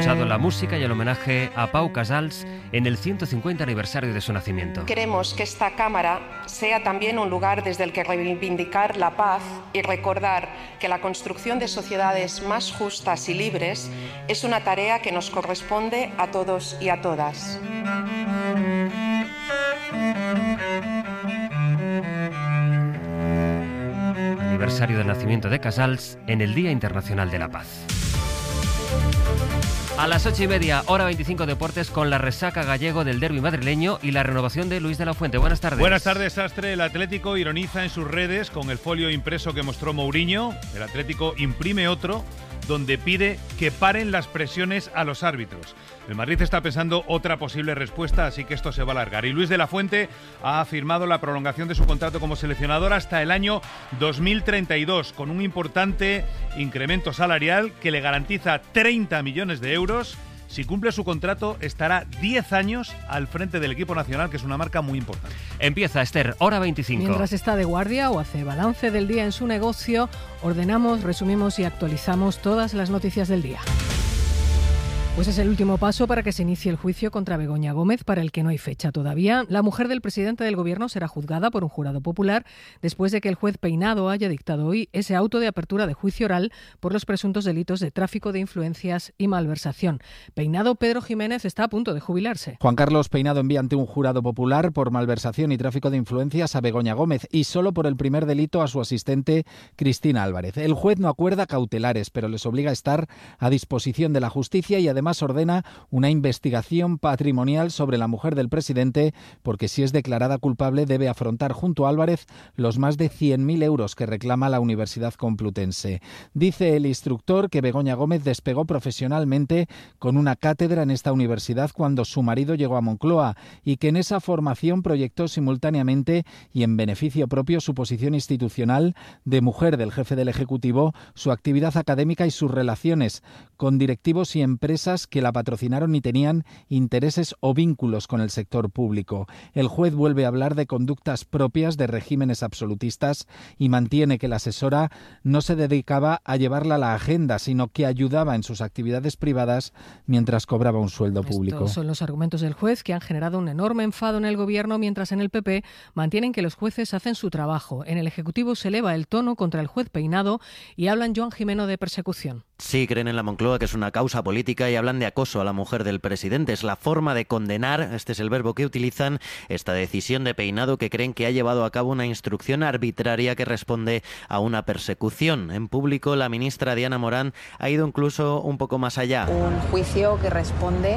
escuchado la música y el homenaje a Pau Casals en el 150 aniversario de su nacimiento. Queremos que esta Cámara sea también un lugar desde el que reivindicar la paz y recordar que la construcción de sociedades más justas y libres es una tarea que nos corresponde a todos y a todas. Aniversario del nacimiento de Casals en el Día Internacional de la Paz. A las 8:30, hora 25 deportes, con la resaca gallego del derbi madrileño y la renovación de Luis de la Fuente. Buenas tardes. Buenas tardes, Sastre. El Atlético ironiza en sus redes con el folio impreso que mostró Mourinho. El Atlético imprime otro donde pide que paren las presiones a los árbitros. El Madrid está pensando otra posible respuesta, así que esto se va a alargar. Y Luis de la Fuente ha firmado la prolongación de su contrato como seleccionador hasta el año 2032, con un importante incremento salarial que le garantiza 30 millones de euros. Si cumple su contrato, estará 10 años al frente del equipo nacional, que es una marca muy importante. Empieza, Esther, hora 25. Mientras está de guardia o hace balance del día en su negocio, ordenamos, resumimos y actualizamos todas las noticias del día. Pues es el último paso para que se inicie el juicio contra Begoña Gómez, para el que no hay fecha todavía. La mujer del presidente del Gobierno será juzgada por un jurado popular después de que el juez Peinado haya dictado hoy ese auto de apertura de juicio oral por los presuntos delitos de tráfico de influencias y malversación. Peinado, Pedro Jiménez, está a punto de jubilarse. Juan Carlos Peinado envía ante un jurado popular por malversación y tráfico de influencias a Begoña Gómez y solo por el primer delito a su asistente Cristina Álvarez. El juez no acuerda cautelares, pero les obliga a estar a disposición de la justicia y además ordena una investigación patrimonial sobre la mujer del presidente, porque si es declarada culpable debe afrontar junto a Álvarez los más de 100.000 euros que reclama la Universidad Complutense. Dice el instructor que Begoña Gómez despegó profesionalmente con una cátedra en esta universidad cuando su marido llegó a Moncloa y que en esa formación proyectó simultáneamente y en beneficio propio su posición institucional de mujer del jefe del Ejecutivo, su actividad académica y sus relaciones con directivos y empresas que la patrocinaron y tenían intereses o vínculos con el sector público. El juez vuelve a hablar de conductas propias de regímenes absolutistas y mantiene que la asesora no se dedicaba a llevarla a la agenda, sino que ayudaba en sus actividades privadas mientras cobraba un sueldo público. Estos son los argumentos del juez que han generado un enorme enfado en el Gobierno, mientras en el PP mantienen que los jueces hacen su trabajo. En el Ejecutivo se eleva el tono contra el juez Peinado y hablan Joan Gimeno de persecución. Sí, creen en la Moncloa que es una causa política y hablan de acoso a la mujer del presidente. Es la forma de condenar, este es el verbo que utilizan, esta decisión de Peinado, que creen que ha llevado a cabo una instrucción arbitraria que responde a una persecución. En público, la ministra Diana Morán ha ido incluso un poco más allá. Un juicio que responde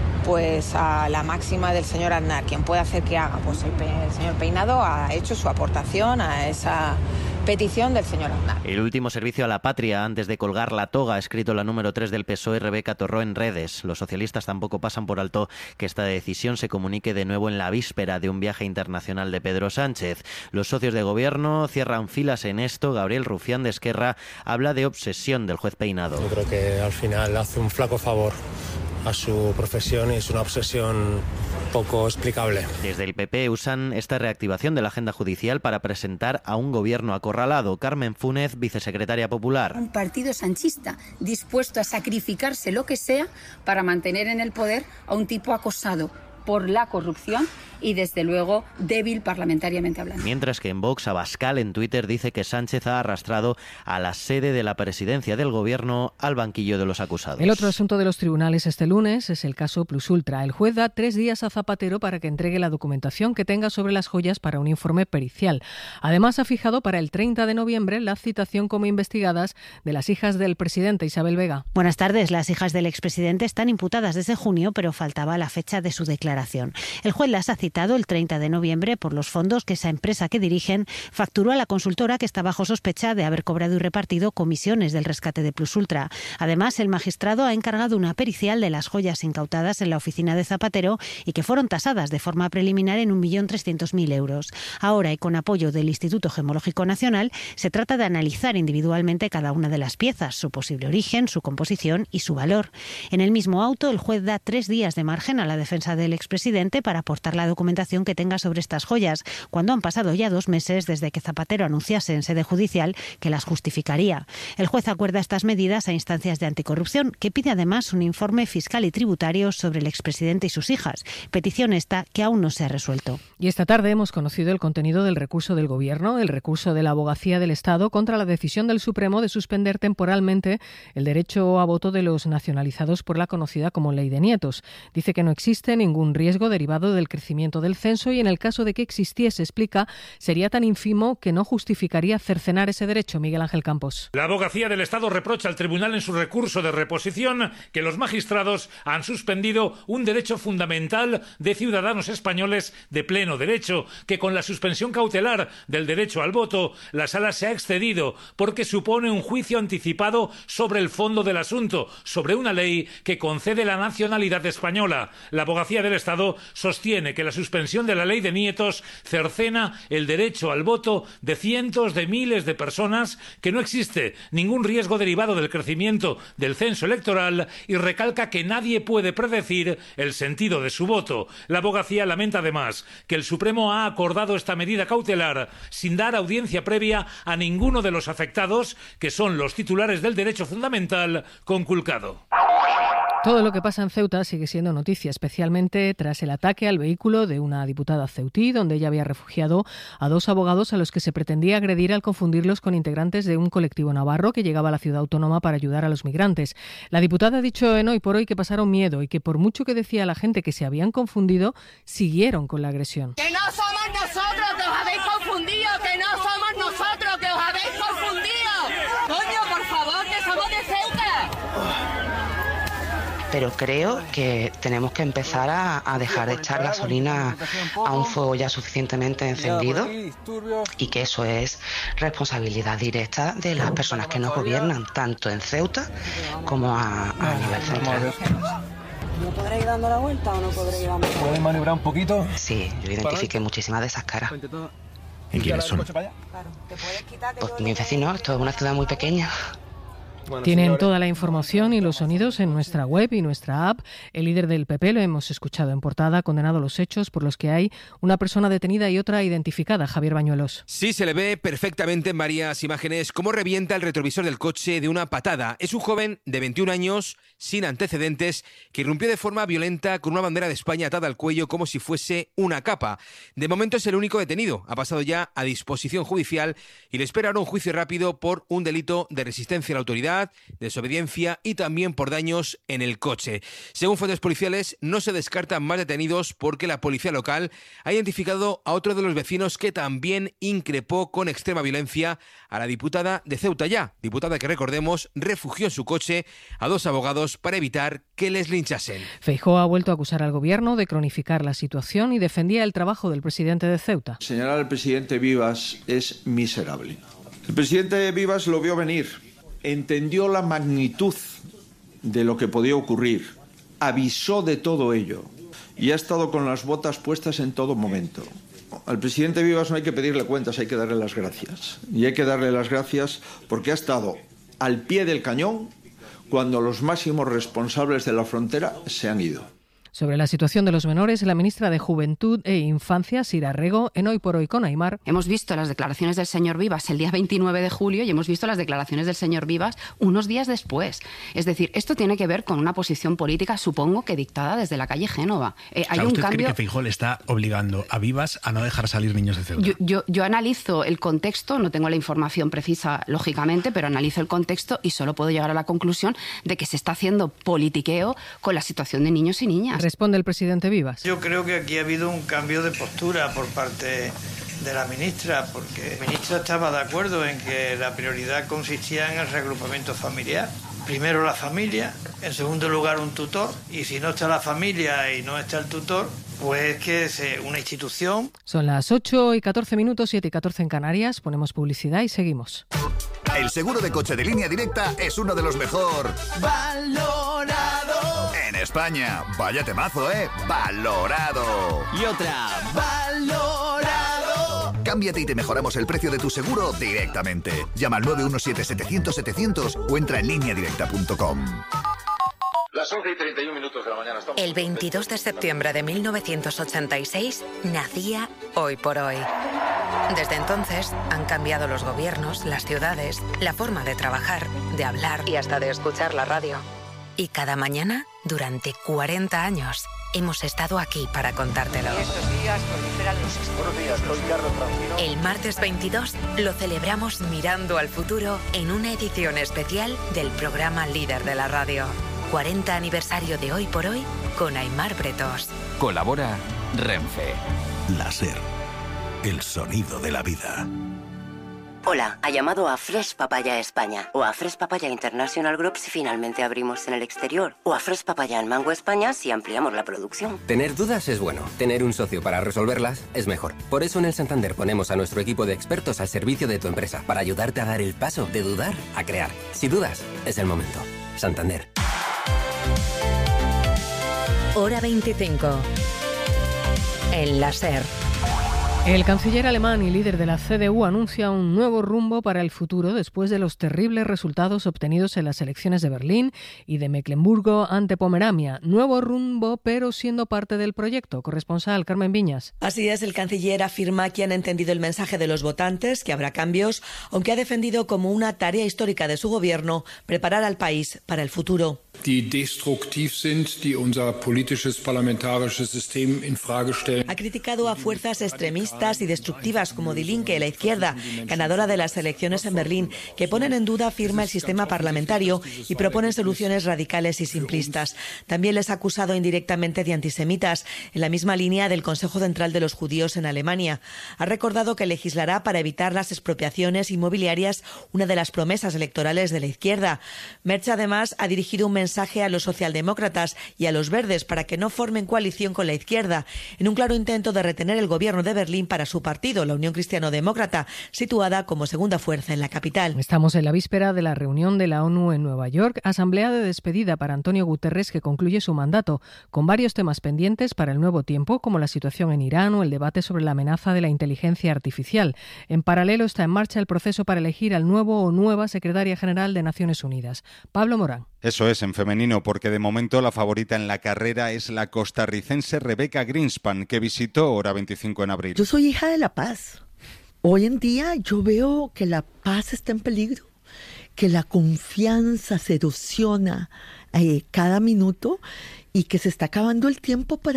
pues a la máxima del señor Aznar. ¿Quién puede hacer que haga? Pues el señor Peinado ha hecho su aportación a esa petición del señor Aznar. El último servicio a la patria antes de colgar la toga, ha escrito la número 3 del PSOE, Rebeca Torró, en redes. Los socialistas tampoco pasan por alto que esta decisión se comunique de nuevo en la víspera de un viaje internacional de Pedro Sánchez. Los socios de gobierno cierran filas en esto. Gabriel Rufián, de Esquerra, habla de obsesión del juez Peinado. Yo creo que al final hace un flaco favor a su profesión y es una obsesión poco explicable. Desde el PP usan esta reactivación de la agenda judicial para presentar a un gobierno acorralado. Carmen Fúnez, vicesecretaria popular. Un partido sanchista dispuesto a sacrificarse lo que sea para mantener en el poder a un tipo acosado por la corrupción y, desde luego, débil parlamentariamente hablando. Mientras que en Vox, Abascal en Twitter dice que Sánchez ha arrastrado a la sede de la presidencia del gobierno al banquillo de los acusados. El otro asunto de los tribunales este lunes es el caso Plus Ultra. El juez da 3 días a Zapatero para que entregue la documentación que tenga sobre las joyas para un informe pericial. Además, ha fijado para el 30 de noviembre la citación como investigadas de las hijas del presidente. Isabel Vega. Buenas tardes. Las hijas del expresidente están imputadas desde junio, pero faltaba la fecha de su declaración. El juez las ha citado el 30 de noviembre por los fondos que esa empresa que dirigen facturó a la consultora, que está bajo sospecha de haber cobrado y repartido comisiones del rescate de Plus Ultra. Además, el magistrado ha encargado una pericial de las joyas incautadas en la oficina de Zapatero y que fueron tasadas de forma preliminar en 1.300.000 euros. Ahora, y con apoyo del Instituto Gemológico Nacional, se trata de analizar individualmente cada una de las piezas, su posible origen, su composición y su valor. En el mismo auto, el juez da 3 días de margen a la defensa del expresidente para aportar la documentación que tenga sobre estas joyas, cuando han pasado ya 2 meses desde que Zapatero anunciase en sede judicial que las justificaría. El juez acuerda estas medidas a instancias de anticorrupción, que pide además un informe fiscal y tributario sobre el expresidente y sus hijas, petición esta que aún no se ha resuelto. Y esta tarde hemos conocido el contenido del recurso del Gobierno, el recurso de la Abogacía del Estado contra la decisión del Supremo de suspender temporalmente el derecho a voto de los nacionalizados por la conocida como Ley de Nietos. Dice que no existe ningún riesgo derivado del crecimiento del censo y en el caso de que existiese, explica, sería tan ínfimo que no justificaría cercenar ese derecho. Miguel Ángel Campos. La Abogacía del Estado reprocha al Tribunal en su recurso de reposición que los magistrados han suspendido un derecho fundamental de ciudadanos españoles de pleno derecho, que con la suspensión cautelar del derecho al voto, la Sala se ha excedido porque supone un juicio anticipado sobre el fondo del asunto, sobre una ley que concede la nacionalidad española. La Abogacía del Estado sostiene que la suspensión de la Ley de Nietos cercena el derecho al voto de cientos de miles de personas, que no existe ningún riesgo derivado del crecimiento del censo electoral y recalca que nadie puede predecir el sentido de su voto. La Abogacía lamenta además que el Supremo ha acordado esta medida cautelar sin dar audiencia previa a ninguno de los afectados, que son los titulares del derecho fundamental conculcado. Todo lo que pasa en Ceuta sigue siendo noticia, especialmente tras el ataque al vehículo de una diputada ceutí, donde ella había refugiado a 2 abogados a los que se pretendía agredir al confundirlos con integrantes de un colectivo navarro que llegaba a la ciudad autónoma para ayudar a los migrantes. La diputada ha dicho en Hoy por Hoy que pasaron miedo y que por mucho que decía la gente que se habían confundido, siguieron con la agresión. ¡Que no somos nosotros, que os habéis confundido! ¡Que no somos nosotros, que os habéis confundido! ¡Coño, por favor, que somos de Ceuta! Pero creo que tenemos que empezar a dejar de echar gasolina a un fuego ya suficientemente encendido y que eso es responsabilidad directa de las personas que nos gobiernan, tanto en Ceuta como a nivel central. ¿No podré ir dando la vuelta o no podré ir dando la vuelta? ¿Puedes maniobrar un poquito? Sí, yo identifiqué muchísimas de esas caras. ¿Y quiénes son? Pues mis vecinos, esto es una ciudad muy pequeña. Tienen toda la información y los sonidos en nuestra web y nuestra app. El líder del PP, lo hemos escuchado en portada, ha condenado los hechos por los que hay una persona detenida y otra identificada, Javier Bañuelos. Sí, se le ve perfectamente en varias imágenes cómo revienta el retrovisor del coche de una patada. Es un joven de 21 años, sin antecedentes, que irrumpió de forma violenta con una bandera de España atada al cuello como si fuese una capa. De momento es el único detenido. Ha pasado ya a disposición judicial y le espera ahora un juicio rápido por un delito de resistencia a la autoridad, desobediencia y también por daños en el coche. Según fuentes policiales, no se descartan más detenidos porque la policía local ha identificado a otro de los vecinos que también increpó con extrema violencia a la diputada de Ceuta Ya, diputada que, recordemos, refugió en su coche a 2 abogados para evitar que les linchasen. Feijóo ha vuelto a acusar al gobierno de cronificar la situación y defendía el trabajo del presidente de Ceuta. Señalar al presidente Vivas es miserable. El presidente Vivas lo vio venir. Entendió la magnitud de lo que podía ocurrir, avisó de todo ello y ha estado con las botas puestas en todo momento. Al presidente Vivas no hay que pedirle cuentas, hay que darle las gracias. Y hay que darle las gracias porque ha estado al pie del cañón cuando los máximos responsables de la frontera se han ido. Sobre la situación de los menores, la ministra de Juventud e Infancia, Sira Rego, en Hoy por Hoy con Aimar. Hemos visto las declaraciones del señor Vivas el día 29 de julio y hemos visto las declaraciones del señor Vivas unos días después. Es decir, esto tiene que ver con una posición política, supongo que dictada desde la calle Génova. Hay un ¿Usted cambio... cree que Feijóo le está obligando a Vivas a no dejar salir niños de Ceuta? Yo analizo el contexto, no tengo la información precisa, lógicamente, pero analizo el contexto y solo puedo llegar a la conclusión de que se está haciendo politiqueo con la situación de niños y niñas. Responde el presidente Vivas. Yo creo que aquí ha habido un cambio de postura por parte de la ministra, porque la ministra estaba de acuerdo en que la prioridad consistía en el reagrupamiento familiar. Primero la familia, en segundo lugar un tutor, y si no está la familia y no está el tutor, pues que es una institución. Son las 8:14, 7:14 en Canarias, ponemos publicidad y seguimos. El seguro de coche de Línea Directa es uno de los mejor valorado en España. Vaya temazo, valorado. Y otra, valorado. Cámbiate y te mejoramos el precio de tu seguro directamente. Llama al 917-700-700 o entra en lineadirecta.com. La Las 11:31 de la mañana. El 22 de septiembre de 1986 nacía Hoy por Hoy. Desde entonces han cambiado los gobiernos, las ciudades, la forma de trabajar, de hablar y hasta de escuchar la radio. Y cada mañana, durante 40 años, hemos estado aquí para contártelo. Estos días proliferan los Buenos días, soy Carlos Francino. El martes 22 lo celebramos mirando al futuro en una edición especial del programa líder de la radio. 40 aniversario de Hoy por Hoy con Aimar Bretos. Colabora Renfe. La SER, el sonido de la vida. Hola, ha llamado a Fresh Papaya España o a Fresh Papaya International Group si finalmente abrimos en el exterior o a Fresh Papaya en Mango España si ampliamos la producción. Tener dudas es bueno, tener un socio para resolverlas es mejor. Por eso en el Santander ponemos a nuestro equipo de expertos al servicio de tu empresa para ayudarte a dar el paso de dudar a crear. Si dudas, es el momento. Santander. Hora 25. En la SER. El canciller alemán y líder de la CDU anuncia un nuevo rumbo para el futuro después de los terribles resultados obtenidos en las elecciones de Berlín y de Mecklemburgo ante Pomerania. Nuevo rumbo, pero siendo parte del proyecto. Corresponsal Carmen Viñas. Así es, el canciller afirma que han entendido el mensaje de los votantes, que habrá cambios, aunque ha defendido como una tarea histórica de su gobierno preparar al país para el futuro. Ha criticado a fuerzas extremistas y destructivas como Die Linke, la izquierda, ganadora de las elecciones en Berlín, que ponen en duda, afirma, el sistema parlamentario y proponen soluciones radicales y simplistas. También les ha acusado indirectamente de antisemitas, en la misma línea del Consejo Central de los Judíos en Alemania. Ha recordado que legislará para evitar las expropiaciones inmobiliarias, una de las promesas electorales de la izquierda. Merz, además, ha dirigido un mensaje a los socialdemócratas y a los verdes para que no formen coalición con la izquierda, en un claro intento de retener el gobierno de Berlín para su partido, la Unión Cristiano-Demócrata, situada como segunda fuerza en la capital. Estamos en la víspera de la reunión de la ONU en Nueva York, asamblea de despedida para Antonio Guterres, que concluye su mandato, con varios temas pendientes para el nuevo tiempo, como la situación en Irán o el debate sobre la amenaza de la inteligencia artificial. En paralelo está en marcha el proceso para elegir al nuevo o nueva secretaria general de Naciones Unidas. Pablo Morán. Eso es, en femenino, porque de momento la favorita en la carrera es la costarricense Rebecca Greenspan, que visitó Hora 25 en abril. Yo soy hija de la paz. Hoy en día yo veo que la paz está en peligro, que la confianza se erosiona cada minuto y que se está acabando el tiempo para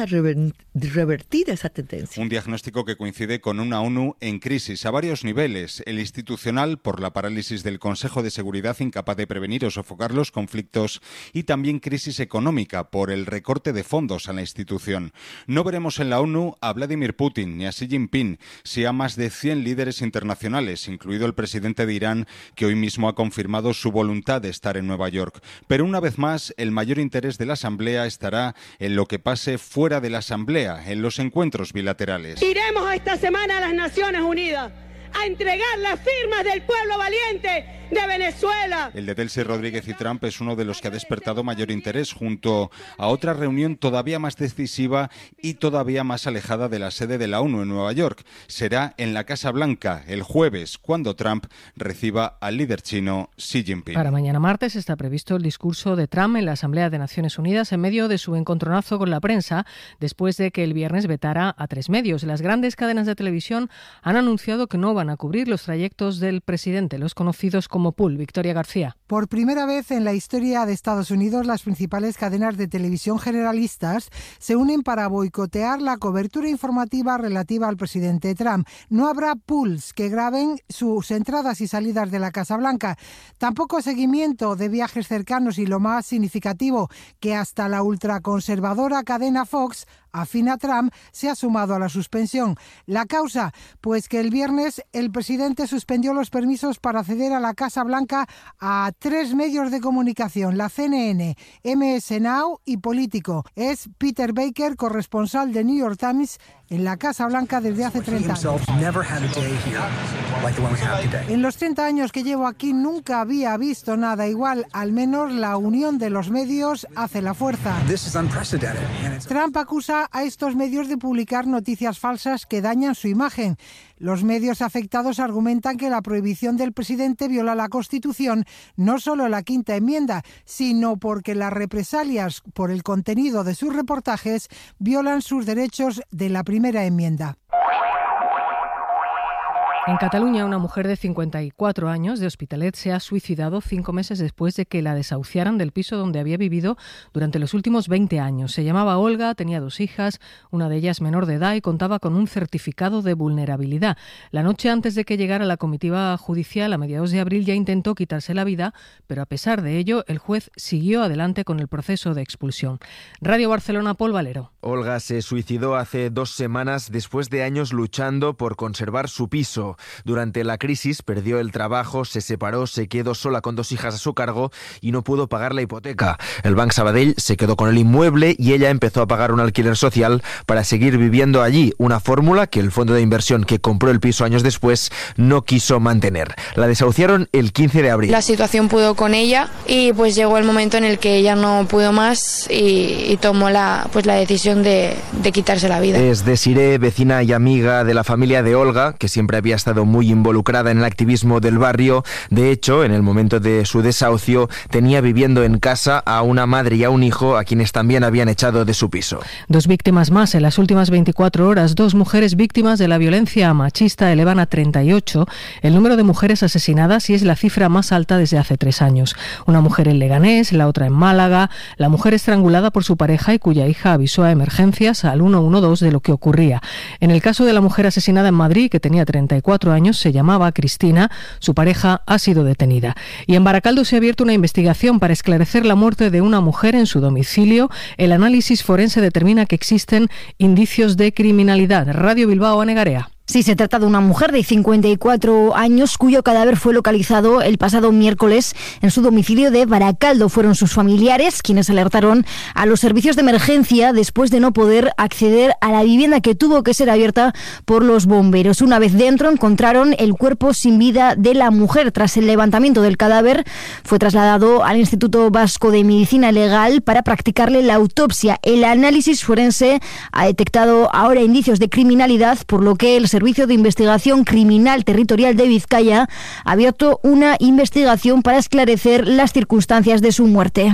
revertir esa tendencia. Un diagnóstico que coincide con una ONU en crisis a varios niveles. El institucional, por la parálisis del Consejo de Seguridad incapaz de prevenir o sofocar los conflictos, y también crisis económica por el recorte de fondos a la institución. No veremos en la ONU a Vladimir Putin ni a Xi Jinping, sí a más de 100 líderes internacionales, incluido el presidente de Irán, que hoy mismo ha confirmado su voluntad de estar en Nueva York. Pero una vez más, el mayor interés de la Asamblea estará en lo que pase fuera de la Asamblea, en los encuentros bilaterales. Iremos esta semana a las Naciones Unidas a entregar las firmas del pueblo valiente de Venezuela. El de Delcy Rodríguez y Trump es uno de los que ha despertado mayor interés, junto a otra reunión todavía más decisiva y todavía más alejada de la sede de la ONU en Nueva York. Será en la Casa Blanca el jueves, cuando Trump reciba al líder chino Xi Jinping. Para mañana martes está previsto el discurso de Trump en la Asamblea de Naciones Unidas en medio de su encontronazo con la prensa, después de que el viernes vetara a 3 medios. Las grandes cadenas de televisión han anunciado que no van a cubrir los trayectos del presidente, los conocidos como pool. Victoria García. Por primera vez en la historia de Estados Unidos, las principales cadenas de televisión generalistas se unen para boicotear la cobertura informativa relativa al presidente Trump. No habrá pools que graben sus entradas y salidas de la Casa Blanca. Tampoco seguimiento de viajes cercanos, y lo más significativo, que hasta la ultraconservadora cadena Fox, afín a Trump, se ha sumado a la suspensión. La causa, pues que el viernes el presidente suspendió los permisos para acceder a la Casa Blanca a 3 medios de comunicación, la CNN, MS Now y Político. Es Peter Baker, corresponsal de New York Times en la Casa Blanca desde hace 30 años. En los 30 años que llevo aquí nunca había visto nada igual, al menos la unión de los medios hace la fuerza. Trump acusa a estos medios de publicar noticias falsas que dañan su imagen. Los medios afectados argumentan que la prohibición del presidente viola la Constitución, no solo la Quinta Enmienda, sino porque las represalias por el contenido de sus reportajes violan sus derechos de la Primera Enmienda. En Cataluña, una mujer de 54 años de Hospitalet se ha suicidado 5 meses después de que la desahuciaran del piso donde había vivido durante los últimos 20 años. Se llamaba Olga, tenía 2 hijas, una de ellas menor de edad y contaba con un certificado de vulnerabilidad. La noche antes de que llegara la comitiva judicial, a mediados de abril, ya intentó quitarse la vida, pero a pesar de ello, el juez siguió adelante con el proceso de expulsión. Radio Barcelona, Pol Valero. Olga se suicidó hace 2 semanas después de años luchando por conservar su piso. Durante la crisis perdió el trabajo, se separó, se quedó sola con 2 hijas a su cargo y no pudo pagar la hipoteca. El Banc Sabadell se quedó con el inmueble y ella empezó a pagar un alquiler social para seguir viviendo allí, una fórmula que el fondo de inversión que compró el piso años después no quiso mantener. La desahuciaron el 15 de abril. La situación pudo con ella y pues llegó el momento en el que ella no pudo más y tomó la decisión de quitarse la vida. Es Desiré, vecina y amiga de la familia de Olga, que siempre había estado muy involucrada en el activismo del barrio. De hecho, en el momento de su desahucio, tenía viviendo en casa a una madre y a un hijo a quienes también habían echado de su piso. 2 víctimas más en las últimas 24 horas. 2 mujeres víctimas de la violencia machista elevan a 38 el número de mujeres asesinadas y es la cifra más alta desde hace 3 años. Una mujer en Leganés, la otra en Málaga. La mujer estrangulada por su pareja y cuya hija avisó a emergencias al 112 de lo que ocurría. En el caso de la mujer asesinada en Madrid, que tenía 34 años, se llamaba Cristina, su pareja ha sido detenida. Y en Baracaldo se ha abierto una investigación para esclarecer la muerte de una mujer en su domicilio. El análisis forense determina que existen indicios de criminalidad. Radio Bilbao, Ane Garea. Sí, se trata de una mujer de 54 años cuyo cadáver fue localizado el pasado miércoles en su domicilio de Baracaldo. Fueron sus familiares quienes alertaron a los servicios de emergencia después de no poder acceder a la vivienda que tuvo que ser abierta por los bomberos. Una vez dentro encontraron el cuerpo sin vida de la mujer. Tras el levantamiento del cadáver fue trasladado al Instituto Vasco de Medicina Legal para practicarle la autopsia. El análisis forense ha detectado ahora indicios de criminalidad, por lo que el Servicio de Investigación Criminal Territorial de Vizcaya ha abierto una investigación para esclarecer las circunstancias de su muerte.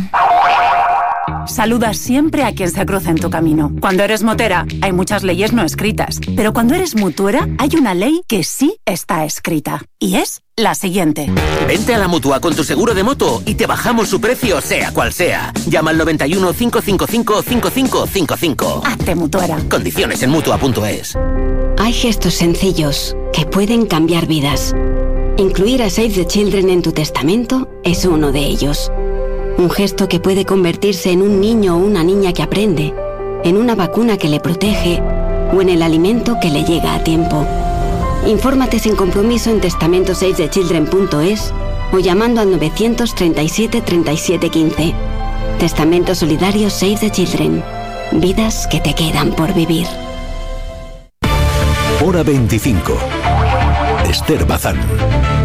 Saluda siempre a quien se cruza en tu camino. Cuando eres motera, hay muchas leyes no escritas, pero cuando eres mutuera, hay una ley que sí está escrita, y es la siguiente. Vente a la Mutua con tu seguro de moto y te bajamos su precio, sea cual sea. Llama al 91 555 5555. Hazte mutuera. Condiciones en Mutua.es. Hay gestos sencillos que pueden cambiar vidas. Incluir a Save the Children en tu testamento es uno de ellos. Un gesto que puede convertirse en un niño o una niña que aprende, en una vacuna que le protege o en el alimento que le llega a tiempo. Infórmate sin compromiso en testamentosavethechildren.es o llamando al 937 37 15. Testamento solidario Save the Children. Vidas que te quedan por vivir. Hora 25. Esther Bazán.